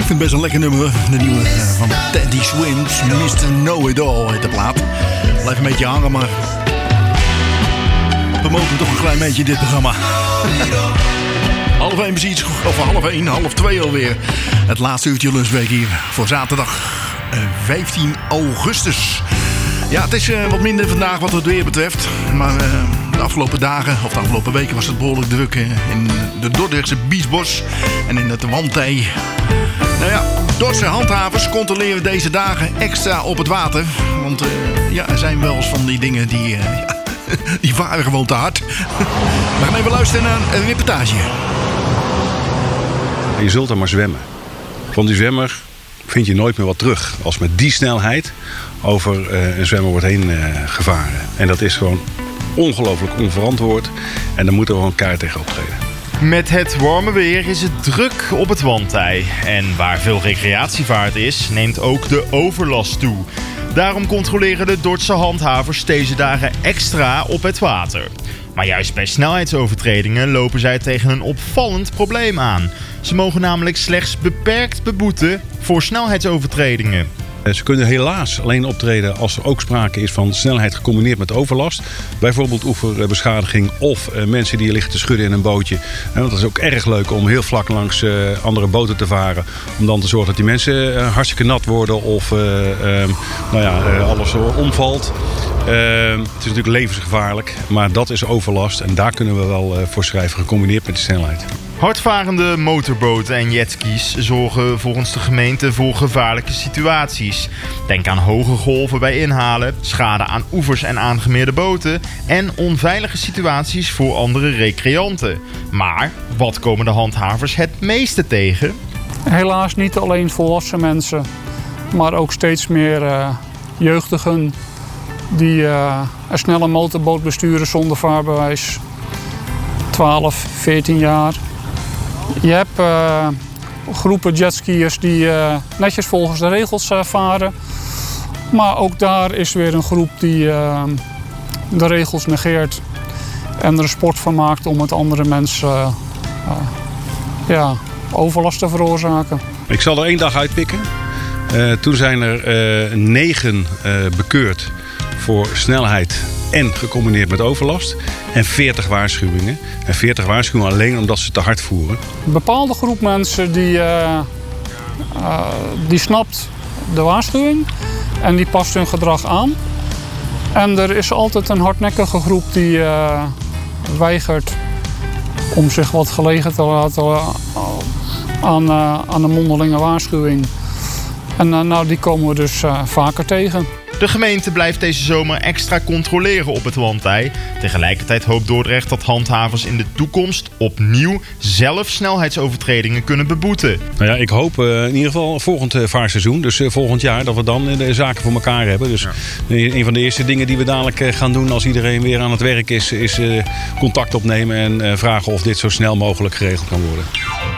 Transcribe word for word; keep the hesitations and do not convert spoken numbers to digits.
Ik vind het best een lekker nummer. De nieuwe uh, van Teddy Swims. mister Know-It-All heet de plaat. Blijf een beetje hangen, maar we mogen toch een klein beetje in dit programma. Half één precies, of half één, half twee alweer. Het laatste uurtje lunchweek hier voor zaterdag uh, vijftien augustus. Ja, het is uh, wat minder vandaag wat het weer betreft. Maar uh, de afgelopen dagen, of de afgelopen weken was het behoorlijk druk uh, in de Dordrechtse Biesbos en in het Wandtij. Nou ja, Dordtse handhavers controleren deze dagen extra op het water. Want uh, ja, er zijn wel eens van die dingen die, uh, ja, die varen gewoon te hard. We gaan even luisteren naar een reportage. Je zult er maar zwemmen. Van die zwemmer vind je nooit meer wat terug. Als met die snelheid over uh, een zwemmer wordt heen uh, gevaren. En dat is gewoon ongelooflijk onverantwoord. En daar moeten we gewoon kaart tegen optreden. Met het warme weer is het druk op het Wandtij. En waar veel recreatievaart is, neemt ook de overlast toe. Daarom controleren de Dordtse handhavers deze dagen extra op het water. Maar juist bij snelheidsovertredingen lopen zij tegen een opvallend probleem aan. Ze mogen namelijk slechts beperkt beboeten voor snelheidsovertredingen. Ze kunnen helaas alleen optreden als er ook sprake is van snelheid gecombineerd met overlast. Bijvoorbeeld oeverbeschadiging of uh, mensen die liggen te schudden in een bootje. En want dat is ook erg leuk om heel vlak langs uh, andere boten te varen. Om dan te zorgen dat die mensen uh, hartstikke nat worden of uh, uh, nou ja, uh, alles omvalt. Uh, het is natuurlijk levensgevaarlijk, maar dat is overlast. En daar kunnen we wel uh, voor schrijven, gecombineerd met de snelheid. Hardvarende motorboten en jetskis zorgen volgens de gemeente voor gevaarlijke situaties. Denk aan hoge golven bij inhalen, schade aan oevers en aangemeerde boten en onveilige situaties voor andere recreanten. Maar wat komen de handhavers het meeste tegen? Helaas niet alleen volwassen mensen, maar ook steeds meer uh, jeugdigen die uh, een snelle motorboot besturen zonder vaarbewijs. twaalf, veertien jaar. Je hebt uh, groepen jetskiers die uh, netjes volgens de regels uh, varen. Maar ook daar is weer een groep die uh, de regels negeert. En er een sport van maakt om het andere mensen uh, uh, ja, overlast te veroorzaken. Ik zal er één dag uitpikken. Uh, toen zijn er uh, negen uh, bekeurd voor snelheid en gecombineerd met overlast. En veertig waarschuwingen. En veertig waarschuwingen alleen omdat ze te hard voeren. Een bepaalde groep mensen die, uh, uh, die snapt de waarschuwing. En die past hun gedrag aan. En er is altijd een hardnekkige groep die uh, weigert om zich wat gelegen te laten uh, aan, uh, aan de mondelinge waarschuwing. En uh, nou, die komen we dus uh, vaker tegen. De gemeente blijft deze zomer extra controleren op het Wandtij. Tegelijkertijd hoopt Dordrecht dat handhavers in de toekomst opnieuw zelf snelheidsovertredingen kunnen beboeten. Nou ja, ik hoop uh, in ieder geval volgend uh, vaarseizoen, dus uh, volgend jaar, dat we dan uh, de zaken voor elkaar hebben. Dus ja. Een van de eerste dingen die we dadelijk uh, gaan doen als iedereen weer aan het werk is, is uh, contact opnemen en uh, vragen of dit zo snel mogelijk geregeld kan worden.